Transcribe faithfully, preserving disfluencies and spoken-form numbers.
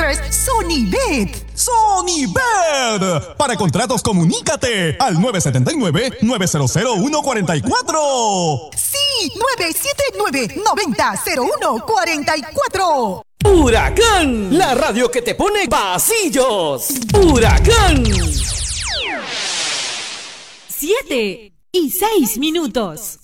es Sonibet. ¡Sonibet! Para contratos, comunícate al nueve siete nueve, nueve cero cero, uno cuatro cuatro. Sí, nueve siete nueve, nueve cero cero uno cuatro cuatro. Huracán, la radio que te pone pasillos. Huracán. Siete y seis minutos.